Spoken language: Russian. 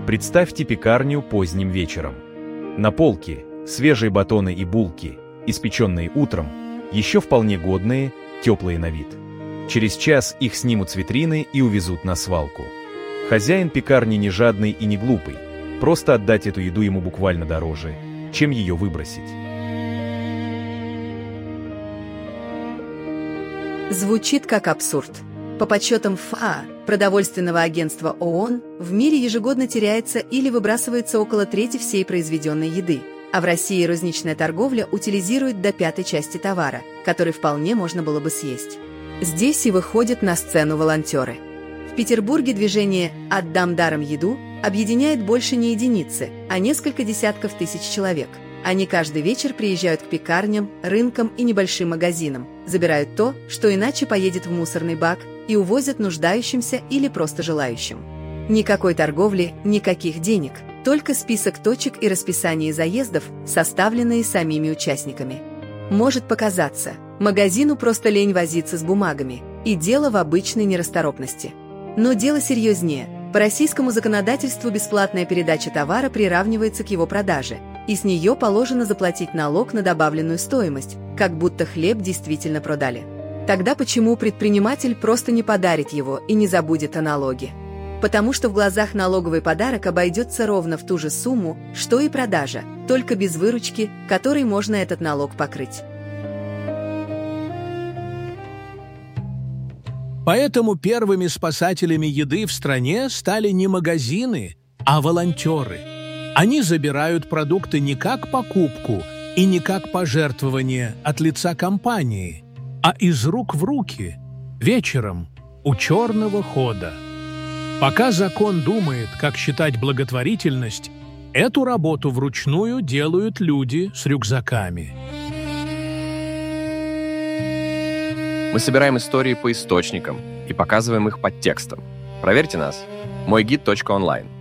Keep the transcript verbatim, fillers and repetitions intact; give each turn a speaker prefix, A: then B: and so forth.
A: Представьте пекарню поздним вечером. На полке свежие батоны и булки, испеченные утром, еще вполне годные, теплые на вид. Через час их снимут с витрины и увезут на свалку. Хозяин пекарни не жадный и не глупый, просто отдать эту еду ему буквально дороже, чем ее выбросить.
B: Звучит как абсурд. По подсчетам ФАО, продовольственного агентства ООН, в мире ежегодно теряется или выбрасывается около трети всей произведенной еды, а в России розничная торговля утилизирует до пятой части товара, который вполне можно было бы съесть. Здесь и выходят на сцену волонтеры. В Петербурге движение «Отдам даром еду» объединяет больше не единицы, а несколько десятков тысяч человек. Они каждый вечер приезжают к пекарням, рынкам и небольшим магазинам, забирают то, что иначе поедет в мусорный бак, и увозят нуждающимся или просто желающим. Никакой торговли, никаких денег, только список точек и расписание заездов, составленные самими участниками. Может показаться, магазину просто лень возиться с бумагами, и дело в обычной нерасторопности. Но дело серьезнее. По российскому законодательству бесплатная передача товара приравнивается к его продаже, и с нее положено заплатить налог на добавленную стоимость, как будто хлеб действительно продали. Тогда почему предприниматель просто не подарит его и не забудет о налоге? Потому что в глазах налоговый подарок обойдется ровно в ту же сумму, что и продажа, только без выручки, которой можно этот налог покрыть.
C: Поэтому первыми спасателями еды в стране стали не магазины, а волонтеры. Они забирают продукты не как покупку и не как пожертвование от лица компании, а из рук в руки, вечером, у черного хода. Пока закон думает, как считать благотворительность, эту работу вручную делают люди с рюкзаками.
D: Мы собираем истории по источникам и показываем их под текстом. Проверьте нас. мой гид точка онлайн.